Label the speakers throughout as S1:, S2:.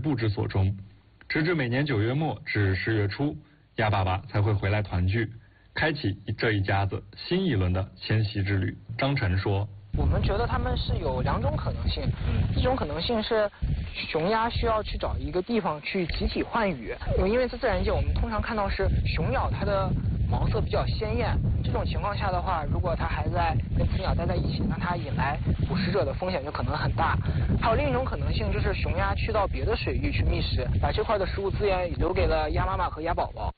S1: 不知所终，直至每年9月末至10月初，鸭爸爸才会回来团聚，开启这一家子新一轮的迁徙之旅。张晨说：“
S2: 我们觉得他们是有2种可能性，一种可能性是雄鸭需要去找一个地方去集体换羽，因为在自然界我们通常看到是雄鸟它的毛色比较鲜艳，这种情况下的话，如果它还在跟雌鸟待在一起，那它引来捕食者的风险就可能很大。还有另一种可能性就是雄鸭去到别的水域去觅食，把这块的食物资源留给了鸭妈妈和鸭宝宝。”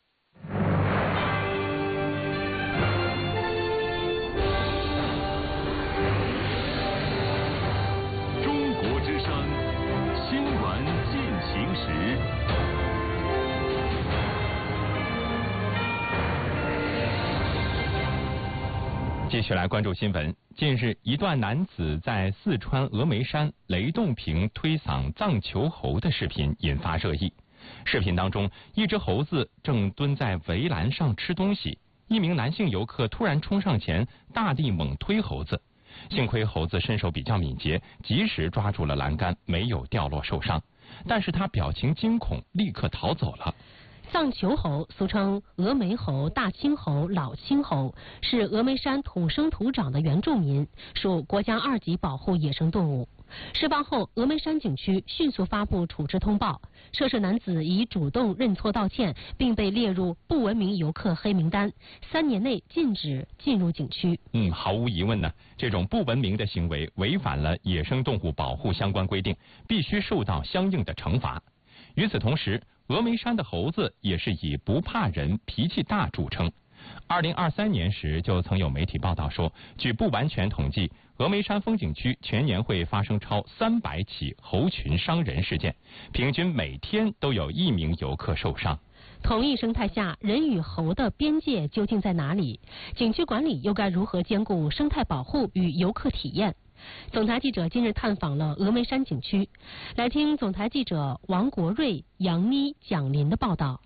S3: 中国之声新闻进行时。
S4: 继续来关注新闻。近日，一段男子在四川峨眉山雷洞坪推搡藏球猴的视频引发热议。视频当中，一只猴子正蹲在围栏上吃东西，一名男性游客突然冲上前，大力猛推猴子。幸亏猴子身手比较敏捷，及时抓住了栏杆，没有掉落受伤。但是他表情惊恐，立刻逃走了。
S5: 藏球猴俗称峨眉猴、大青猴、老青猴，是峨眉山土生土长的原住民，属国家2级保护野生动物。事发后，峨眉山景区迅速发布处置通报，涉事男子已主动认错道歉，并被列入不文明游客黑名单，3年内禁止进入景区。
S4: 毫无疑问呢，这种不文明的行为违反了野生动物保护相关规定，必须受到相应的惩罚。与此同时，峨眉山的猴子也是以不怕人、脾气大著称。2023年时就曾有媒体报道说，据不完全统计，峨眉山风景区全年会发生超300起猴群伤人事件，平均每天都有1名游客受伤。
S5: 同一生态下，人与猴的边界究竟在哪里？景区管理又该如何兼顾生态保护与游客体验？总台记者今日探访了峨眉山景区，来听总台记者王国瑞、杨妮、蒋林的报道。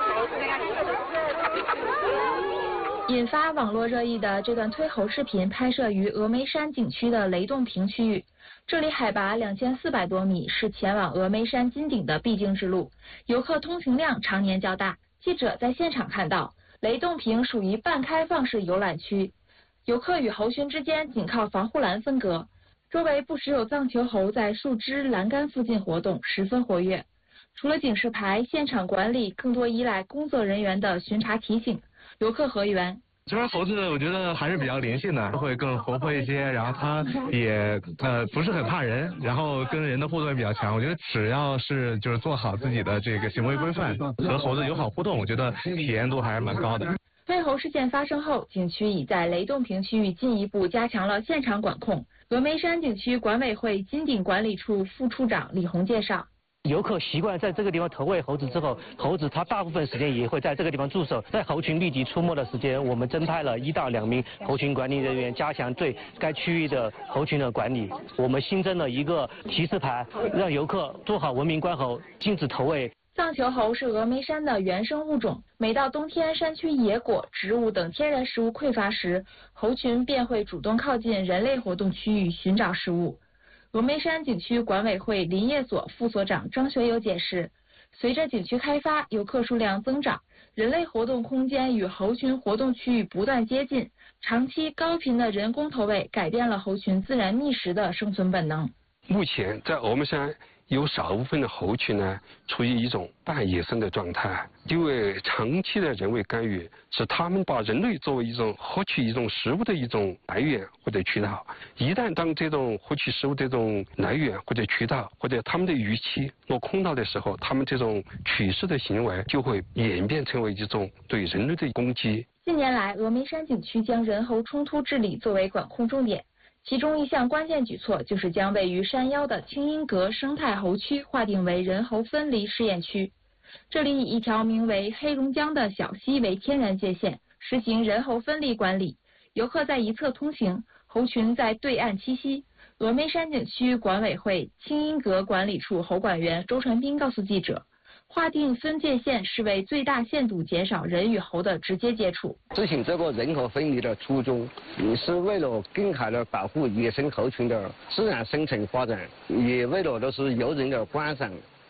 S6: 引发网络热议的这段推猴视频拍摄于峨眉山景区的雷洞坪区域，这里海拔2400多米，是前往峨眉山金顶的必经之路，游客通行量常年较大。记者在现场看到，雷洞坪属于半开放式游览区，游客与猴群之间仅靠防护栏分隔，周围不时有藏球猴在树枝、栏杆附近活动，十分活跃。除了警示牌，现场管理更多依赖工作人员的巡查提醒。游客何源：
S7: 这边猴子我觉得还是比较灵性的，会更活泼一些，然后它也不是很怕人，然后跟人的互动也比较强。我觉得只要是就是做好自己的这个行为规范，和猴子友好互动，我觉得体验度还是蛮高的。
S6: 推猴事件发生后，景区已在雷洞坪区域进一步加强了现场管控。峨眉山景区管委会金顶管理处副处长李红介绍，
S8: 游客习惯在这个地方投喂猴子之后，猴子它大部分时间也会在这个地方驻守。在猴群立即出没的时间，我们增派了1到2名猴群管理人员，加强对该区域的猴群的管理。我们新增了一个提示牌，让游客做好文明观猴，禁止投喂。
S6: 藏球猴是峨眉山的原生物种，每到冬天山区野果、植物等天然食物匮乏时，猴群便会主动靠近人类活动区域寻找食物。峨眉山景区管委会林业所副所长张学友解释，随着景区开发，游客数量增长，人类活动空间与猴群活动区域不断接近，长期高频的人工投喂改变了猴群自然觅食的生存本能。
S9: 目前在峨眉山有少部分的猴群呢，处于一种半野生的状态，因为长期的人为干预，使他们把人类作为一种获取一种食物的一种来源或者渠道。一旦当这种获取食物的这种来源或者渠道或者他们的预期落空了的时候，他们这种取食的行为就会演变成为一种对人类的攻击。
S6: 近年来，峨眉山景区将人猴冲突治理作为管控重点。其中一项关键举措就是将位于山腰的青音阁生态猴区划定为人猴分离试验区。这里以一条名为黑龙江的小溪为天然界限，实行人猴分离管理。游客在一侧通行，猴群在对岸栖息。峨眉山景区管委会青音阁管理处猴管员周传斌告诉记者，划定分界线是为最大限度减少人与猴的直接接触。
S10: 执行这个人猴分离的初衷，也是为了更好的保护野生猴群的自然生存发展，也为了游人的观赏